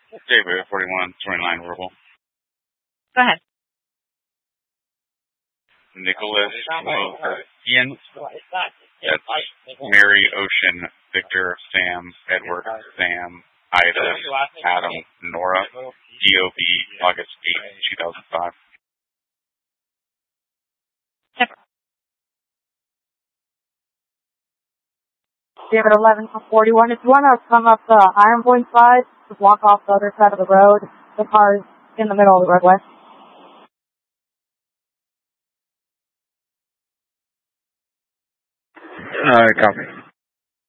David, 4129 verbal. Go ahead. Nicholas Ian. That's Mary, Ocean, Victor, Sam, Edward, Sam, Ida, Adam, Nora, DOB, August 8, 2005. David 1141. If you want to come up the Iron Point side, just walk off the other side of the road. The car is in the middle of the roadway. Copy.